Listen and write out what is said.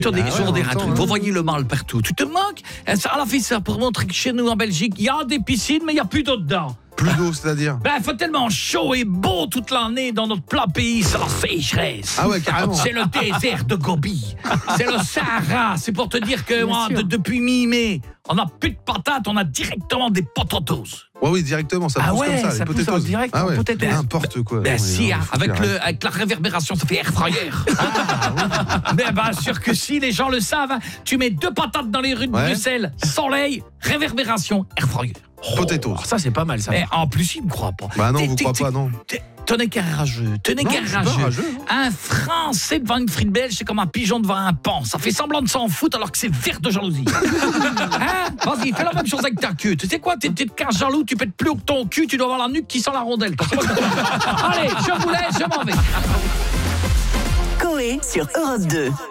Des trucs. Vous voyez le mal partout. Tu te moques? Elle a fait ça pour montrer que chez nous en Belgique, il y a des piscines, mais il n'y a plus d'eau dedans. Plus d'eau, c'est-à-dire? Il fait tellement chaud et beau toute l'année dans notre plat pays, c'est la sécheresse. Ah ouais, carrément. C'est le désert de Gobi. C'est le Sahara. C'est pour te dire que moi, depuis mi-mai, on n'a plus de patates, on a directement des potatoes. Oui, directement, ça pousse comme ça, ça les pousse en potatoes. direct, ah ouais, potatoes. n'importe quoi. Avec la réverbération, ça fait air fryer. Mais bien sûr que si, les gens le savent, tu mets 2 patates dans les rues de Bruxelles, soleil, réverbération, air fryer. Potatoes. Ça, c'est pas mal, ça. Mais en plus, il me croit pas. Bah non, vous croyez pas, non. Tenez qu'un rageux. Un Français devant une frite belge, c'est comme un pigeon devant un pan. Ça fait semblant de s'en foutre alors que c'est vert de jalousie. Vas-y, fais la même chose avec ta queue. Tu sais quoi, t'es qu'un jaloux, tu pètes plus haut que ton cul, tu dois avoir la nuque qui sent la rondelle. Allez, je vous laisse, je m'en vais. Coé sur Europe 2.